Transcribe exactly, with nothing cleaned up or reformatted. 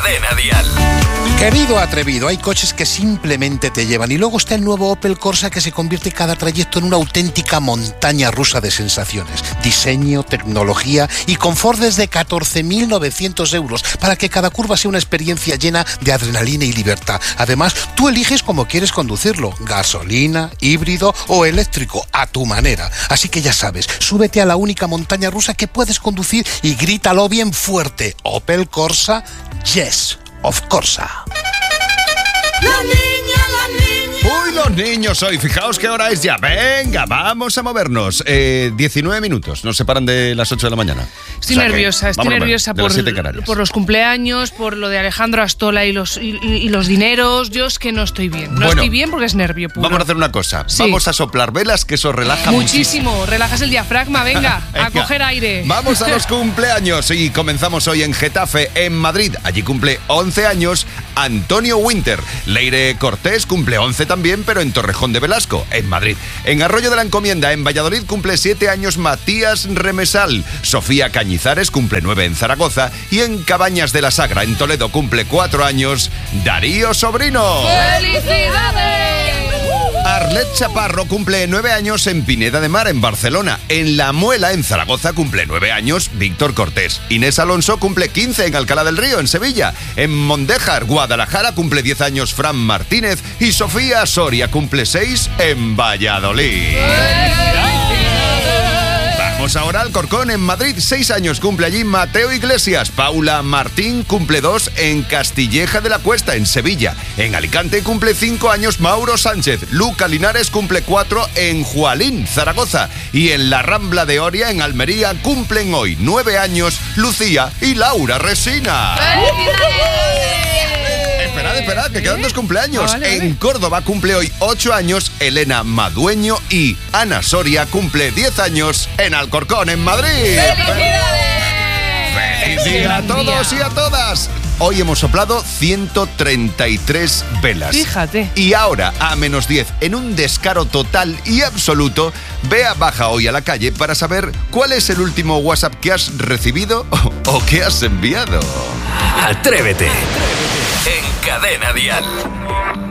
Cadena Dial. Querido atrevido, hay coches que simplemente te llevan. Y luego está el nuevo Opel Corsa, que se convierte cada trayecto en una auténtica montaña rusa de sensaciones. Diseño, tecnología y confort desde catorce mil novecientos euros, para que cada curva sea una experiencia llena de adrenalina y libertad. Además, tú eliges cómo quieres conducirlo: gasolina, híbrido o eléctrico, a tu manera. Así que ya sabes, súbete a la única montaña rusa que puedes conducir y grítalo bien fuerte: Opel Corsa, yes, of Corsa. La niña, la niña. Uy, los niños hoy, fijaos qué hora es ya. Venga, vamos a movernos. Eh, diecinueve minutos, nos separan de las ocho de la mañana. Estoy O sea nerviosa, que, estoy vámonos, nerviosa de las siete por, Canarias. por los cumpleaños, por lo de Alejandro Astola y los, y, y los dineros. Yo es que no estoy bien. No Bueno, estoy bien porque es nervio puro. Vamos a hacer una cosa. Sí. Vamos a soplar velas, que eso relaja muchísimo. Muchísimo. Relajas el diafragma, venga, Venga. a coger aire. Vamos a los cumpleaños y comenzamos hoy en Getafe, en Madrid. Allí cumple once años Antonio Winter. Leire Cortés cumple once también, pero en Torrejón de Velasco, en Madrid. En Arroyo de la Encomienda, en Valladolid, cumple siete años Matías Remesal. Sofía Cañizares cumple nueve en Zaragoza. Y en Cabañas de la Sagra, en Toledo, cumple cuatro años Darío Sobrino. ¡Felicidades! Arlet Chaparro cumple nueve años en Pineda de Mar, en Barcelona. En La Muela, en Zaragoza, cumple nueve años Víctor Cortés. Inés Alonso cumple quince en Alcalá del Río, en Sevilla. En Mondéjar, Guadalajara, cumple diez años Fran Martínez. Y Sofía Soria cumple seis en Valladolid. Vamos ahora al Corcón, en Madrid. Seis años cumple allí Mateo Iglesias. Paula Martín cumple dos en Castilleja de la Cuesta, en Sevilla. En Alicante cumple cinco años Mauro Sánchez. Luca Linares cumple cuatro en Jualín, Zaragoza. Y en la Rambla de Oria, en Almería, cumplen hoy nueve años Lucía y Laura Resina. Esperad, esperad, que quedan dos cumpleaños. Ah, vale, en vale. Córdoba cumple hoy ocho años Elena Madueño y Ana Soria cumple diez años en Alcorcón, en Madrid. ¡Feliz día a todos y a todas! Hoy hemos soplado ciento treinta y tres velas. Fíjate. Y ahora, a menos diez, en un descaro total y absoluto, Bea baja hoy a la calle para saber cuál es el último WhatsApp que has recibido o, o que has enviado. Atrévete. En Cadena Dial.